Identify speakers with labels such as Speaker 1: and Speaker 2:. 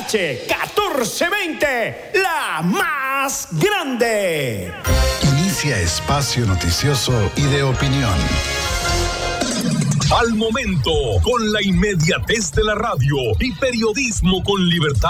Speaker 1: 1420, la más grande.
Speaker 2: Inicia espacio noticioso y de opinión.
Speaker 3: Al momento, con la inmediatez de la radio y periodismo con libertad.